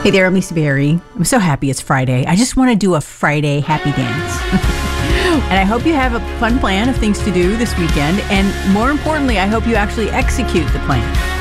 Hey there, I'm Lisa Berry. I'm so happy it's Friday. I just want to do a Friday happy dance. And I hope you have a fun plan of things to do this weekend. And more importantly, I hope you actually execute the plan.